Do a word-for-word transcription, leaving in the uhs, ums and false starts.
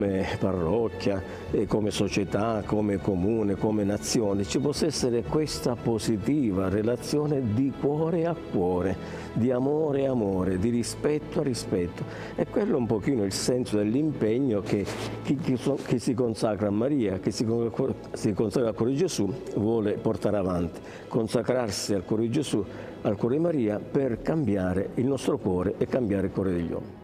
come parrocchia, come società, come comune, come nazione, ci possa essere questa positiva relazione di cuore a cuore, di amore a amore, di rispetto a rispetto. E quello è un pochino il senso dell'impegno che chi, chi, chi si consacra a Maria, che si, si consacra al cuore di Gesù, vuole portare avanti. Consacrarsi al cuore di Gesù, al cuore di Maria, per cambiare il nostro cuore e cambiare il cuore degli uomini.